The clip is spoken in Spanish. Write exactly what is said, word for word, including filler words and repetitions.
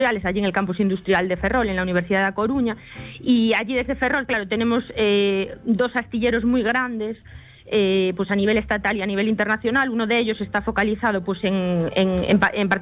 allí en el campus industrial de Ferrol, en la Universidad de A Coruña, y allí desde Ferrol, claro, tenemos eh, dos astilleros muy grandes, eh, pues a nivel estatal y a nivel internacional. Uno de ellos está focalizado pues en, en, en, en